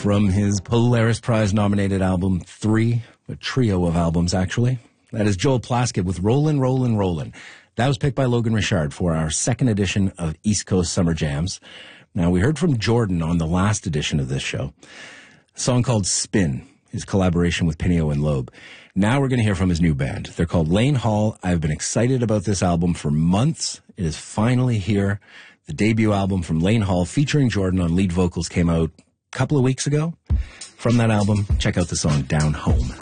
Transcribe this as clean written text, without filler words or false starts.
From his Polaris Prize-nominated album 3, a trio of albums, actually. That is Joel Plaskett with Rollin', Rollin', Rollin'. That was picked by Logan Richard for our second edition of East Coast Summer Jams. Now, we heard from Jordan on the last edition of this show. A song called Spin, his collaboration with Pineo and Loeb. Now we're going to hear from his new band. They're called Lane Hall. I've been excited about this album for months. It is finally here. The debut album from Lane Hall featuring Jordan on lead vocals came out a couple of weeks ago. From that album, check out the song Down Home.